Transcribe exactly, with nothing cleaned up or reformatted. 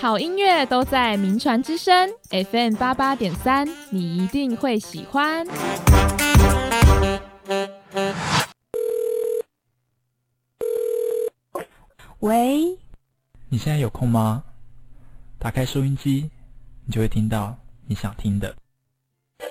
好音乐都在名传之声 F M 八八点三，你一定会喜欢。 喂， 你现在有空吗？打开收音机，你就会听到你想听的。